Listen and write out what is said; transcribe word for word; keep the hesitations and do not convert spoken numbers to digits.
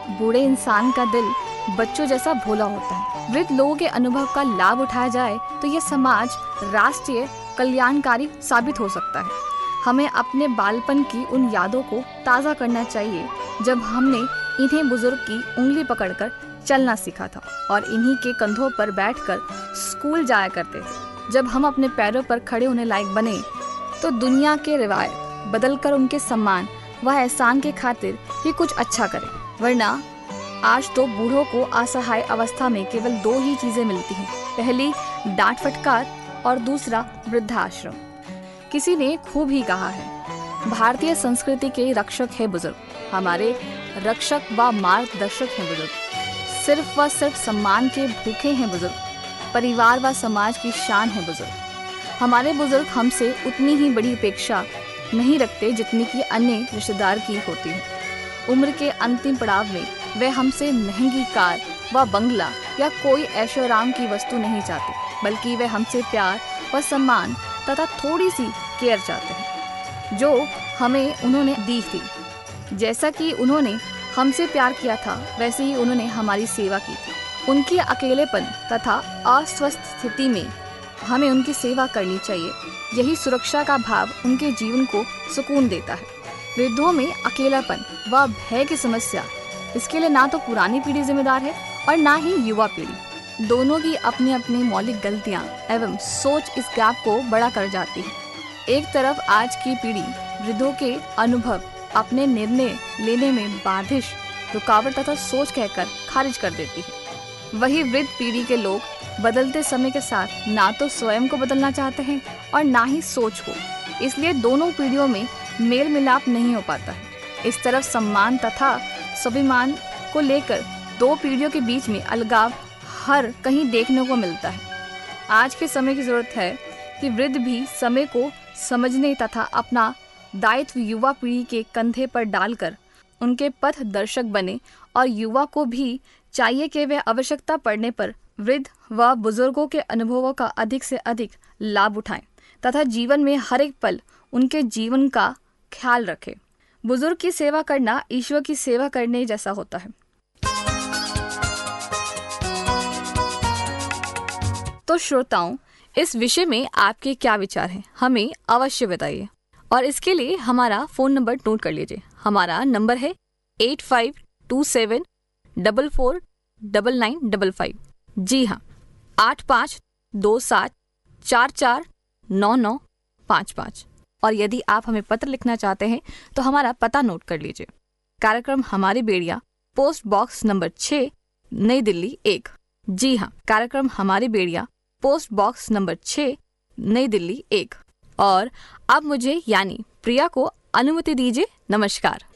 बूढ़े इंसान का दिल बच्चों जैसा भोला होता है। वृद्ध लोगों के अनुभव का लाभ उठाया जाए तो ये समाज राष्ट्रीय कल्याणकारी साबित हो सकता है। हमें अपने बालपन की उन यादों को ताज़ा करना चाहिए जब हमने इन्हें बुजुर्ग की उंगली पकड़कर चलना सीखा था और इन्हीं के कंधों पर बैठकर स्कूल जाया करते थे। जब हम अपने पैरों पर खड़े होने लायक बने तो दुनिया के रिवायत बदलकर उनके सम्मान व एहसान के खातिर ही कुछ अच्छा करें, वरना आज तो बूढ़ों को असहाय अवस्था में केवल दो ही चीजें मिलती हैं, पहली डांट फटकार और दूसरा वृद्धाश्रम। किसी ने खूब ही कहा है, भारतीय संस्कृति के रक्षक है बुजुर्ग, हमारे रक्षक व मार्गदर्शक हैं बुजुर्ग, सिर्फ व सिर्फ सम्मान के भूखे हैं बुजुर्ग, परिवार व समाज की शान है बुजुर्ग। हमारे बुजुर्ग हमसे उतनी ही बड़ी अपेक्षा नहीं रखते जितनी कि अन्य रिश्तेदार की होती है। उम्र के अंतिम पड़ाव में वे हमसे महंगी कार व बंगला या कोई ऐशोआराम की वस्तु नहीं चाहते, बल्कि वे हमसे प्यार व सम्मान तथा थोड़ी सी केयर चाहते हैं जो हमें उन्होंने दी थी। जैसा कि उन्होंने हमसे प्यार किया था वैसे ही उन्होंने हमारी सेवा की थी। उनके अकेलेपन तथा अस्वस्थ स्थिति में हमें उनकी सेवा करनी चाहिए। यही सुरक्षा का भाव उनके जीवन को सुकून देता है। वृद्धों में अकेलापन व भय की समस्या, इसके लिए ना तो पुरानी पीढ़ी जिम्मेदार है और ना ही युवा पीढ़ी। दोनों की अपनी अपनी मौलिक गलतियां एवं सोच इस गैप को बड़ा कर जाती है। एक तरफ आज की पीढ़ी वृद्धों के अनुभव अपने निर्णय लेने में बाधिश, रुकावट तथा सोच कहकर खारिज कर देती है, वही वृद्ध पीढ़ी के लोग बदलते समय के साथ ना तो स्वयं को बदलना चाहते हैं और ना ही सोच को, इसलिए दोनों पीढ़ियों में मेल मिलाप नहीं हो पाता है। इस तरफ सम्मान तथा स्वाभिमान को लेकर दो पीढ़ियों के बीच में अलगाव हर कहीं देखने को मिलता है। आज के समय की जरूरत है कि वृद्ध भी समय को समझने तथा अपना दायित्व युवा पीढ़ी के कंधे पर डालकर उनके पथ दर्शक बने और युवा को भी चाहिए कि वे आवश्यकता पड़ने पर वृद्ध व बुजुर्गों के अनुभवों का अधिक से अधिक लाभ उठाएं तथा जीवन में हर एक पल उनके जीवन का ख्याल रखें। बुजुर्ग की सेवा करना ईश्वर की सेवा करने जैसा होता है। तो श्रोताओं, इस विषय में आपके क्या विचार हैं, हमें अवश्य बताइए और इसके लिए हमारा फोन नंबर नोट कर लीजिए। हमारा नंबर है eight five to seven double four double nine double five. जी हाँ, आठ पाँच दो सात चार चार नौ नौ पाँच पाँच। और यदि आप हमें पत्र लिखना चाहते हैं तो हमारा पता नोट कर लीजिए। कार्यक्रम हमारी बेड़िया, पोस्ट बॉक्स नंबर छः, नई दिल्ली एक। जी हाँ, कार्यक्रम हमारी बेड़िया, पोस्ट बॉक्स नंबर छः, नई दिल्ली एक। और अब मुझे यानी प्रिया को अनुमति दीजिए। नमस्कार।